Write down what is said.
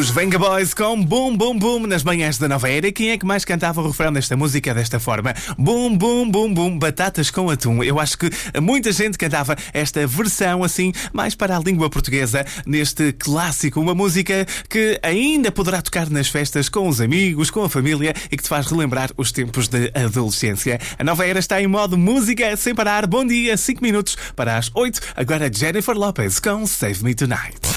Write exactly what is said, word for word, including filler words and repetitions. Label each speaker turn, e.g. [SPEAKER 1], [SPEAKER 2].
[SPEAKER 1] Os Venga Boys com Boom Boom Boom nas manhãs da Nova Era. E quem é que mais cantava o refrão desta música desta forma? Boom Boom Boom Boom, batatas com atum. Eu acho que muita gente cantava esta versão assim, mais para a língua portuguesa, neste clássico. Uma música que ainda poderá tocar nas festas com os amigos, com a família e que te faz relembrar os tempos de adolescência. A Nova Era está em modo música sem parar. Bom dia, cinco minutos para as oito. Agora Jennifer Lopez com Save Me Tonight.